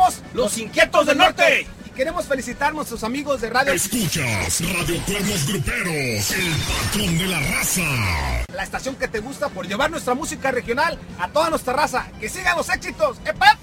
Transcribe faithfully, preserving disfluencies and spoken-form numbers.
Somos los Inquietos del Norte. Y queremos felicitar a nuestros amigos de Radio... Escuchas Radio Cuernos Gruperos, el patrón de la raza. La estación que te gusta por llevar nuestra música regional a toda nuestra raza. ¡Que sigan los éxitos! ¡Epa!